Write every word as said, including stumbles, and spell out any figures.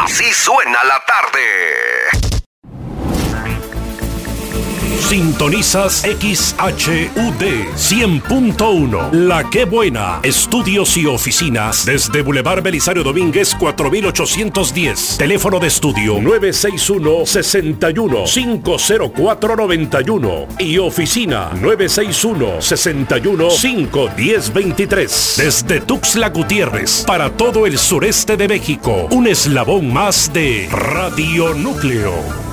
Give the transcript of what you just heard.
Así suena la tarde. Sintonizas X H U D cien punto uno. La Qué Buena. Estudios y oficinas desde Boulevard Belisario Domínguez cuatro mil ochocientos diez. Teléfono de estudio nueve seis uno, seis uno, cinco cero cuatro, nueve uno y oficina nueve seis uno, seis uno, cinco uno cero, dos tres. Desde Tuxtla Gutiérrez para todo el sureste de México. Un eslabón más de Radio Núcleo.